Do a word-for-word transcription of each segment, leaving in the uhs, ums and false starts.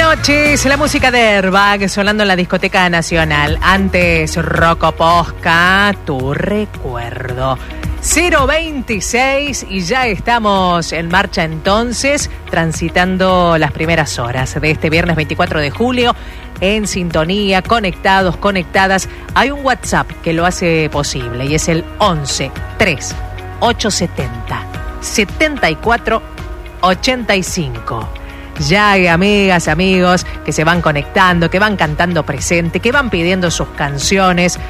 noches, la música de Airbag sonando en la discoteca nacional. Antes Rocco Posca, tu recuerdo. cero veintiséis y ya estamos en marcha entonces, transitando las primeras horas de este viernes veinticuatro de julio. En sintonía, conectados, conectadas. Hay un WhatsApp que lo hace posible y es el once tres ocho setenta setenta y cuatro ochenta y cinco. Ya hay amigas, amigos que se van conectando, que van cantando presente, que van pidiendo sus canciones,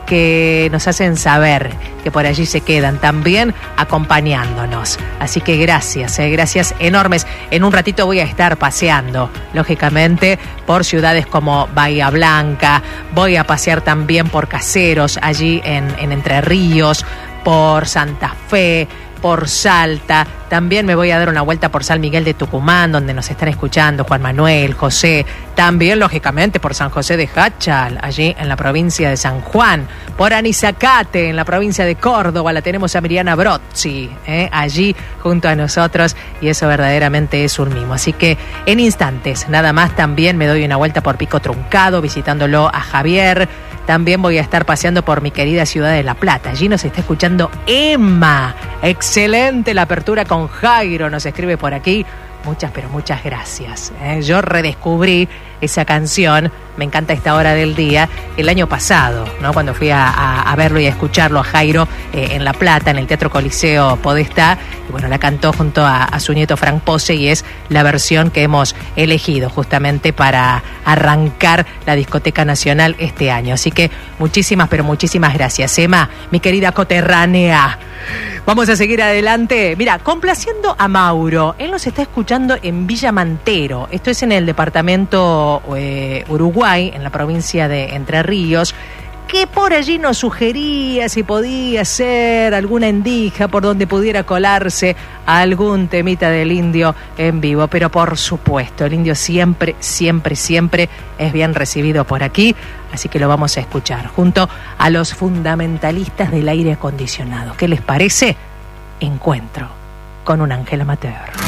que nos hacen saber que por allí se quedan también acompañándonos. Así que gracias, eh, gracias enormes. En un ratito voy a estar paseando, lógicamente, por ciudades como Bahía Blanca. Voy a pasear también por Caseros, allí en, en Entre Ríos, por Santa Fe, por Salta. También me voy a dar una vuelta por San Miguel de Tucumán, donde nos están escuchando Juan Manuel, José. También, lógicamente, por San José de Jáchal, allí en la provincia de San Juan. Por Anizacate, en la provincia de Córdoba, la tenemos a Miriana Brozzi, ¿eh? allí junto a nosotros. Y eso verdaderamente es un mimo. Así que en instantes, nada más, también me doy una vuelta por Pico Truncado, visitándolo a Javier. También voy a estar paseando por mi querida ciudad de La Plata. Allí nos está escuchando Emma. Excelente la apertura con Jairo, nos escribe por aquí. Muchas, pero muchas gracias. ¿eh? Yo redescubrí esa canción, me encanta esta hora del día, el año pasado, ¿no? Cuando fui a, a, a verlo y a escucharlo a Jairo eh, en La Plata, en el Teatro Coliseo Podestá. Y bueno, la cantó junto a, a su nieto Frank Pose y es la versión que hemos elegido justamente para arrancar la discoteca nacional este año. Así que muchísimas, pero muchísimas gracias, Emma, mi querida coterránea. Vamos a seguir adelante. Mira, complaciendo a Mauro. Él nos está escuchando en Villa Mantero. Esto es en el departamento eh, Uruguay, en la provincia de Entre Ríos. Que por allí nos sugería si podía ser alguna endija por donde pudiera colarse algún temita del Indio en vivo. Pero por supuesto, el Indio siempre, siempre, siempre es bien recibido por aquí. Así que lo vamos a escuchar junto a los fundamentalistas del aire acondicionado. ¿Qué les parece? Encuentro con un ángel amateur.